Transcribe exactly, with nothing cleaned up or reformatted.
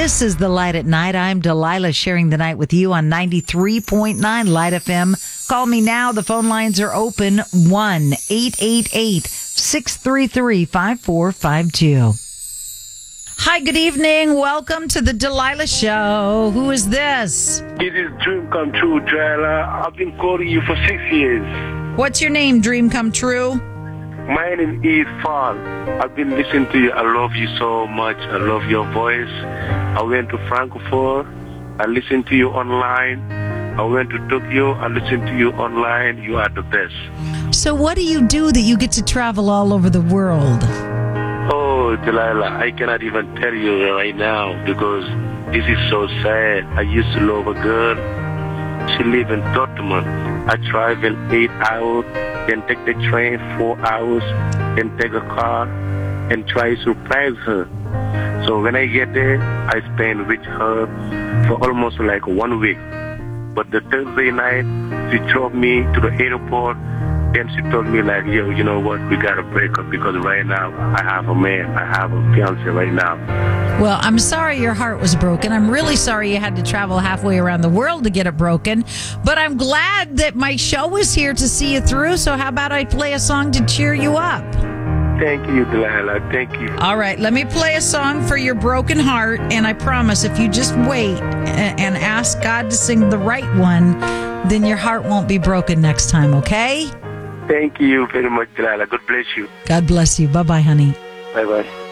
This is The Light at Night. I'm Delilah, sharing the night with you on ninety-three point nine Light F M. Call me now. The phone lines are open. one eight eight eight, six three three, five four five two. Hi, good evening. Welcome to the Delilah Show. Who is this? It is Dream Come True, Delilah. I've been calling you for six years. What's your name, Dream Come True? My name is Fall. I've been listening to you. I love you so much. I love your voice. I went to Frankfurt. I listened to you online. I went to Tokyo. I listened to you online. You are the best. So what do you do that you get to travel all over the world? Oh, Delilah, I cannot even tell you right now because this is so sad. I used to love a girl. She lives in Dortmund. I travel eight hours, then take the train four hours, then take a car and try to surprise her. So when I get there, I spend with her for almost like one week. But the Thursday night, she drove me to the airport. Then she told me like, yo, you know what, we gotta break up because right now I have a man, I have a fiance right now. Well, I'm sorry your heart was broken. I'm really sorry you had to travel halfway around the world to get it broken. But I'm glad that my show is here to see you through. So how about I play a song to cheer you up? Thank you, Delilah. Thank you. All right, let me play a song for your broken heart. And I promise if you just wait and ask God to sing the right one, then your heart won't be broken next time, okay? Thank you very much, Delilah. God bless you. God bless you. Bye-bye, honey. Bye-bye.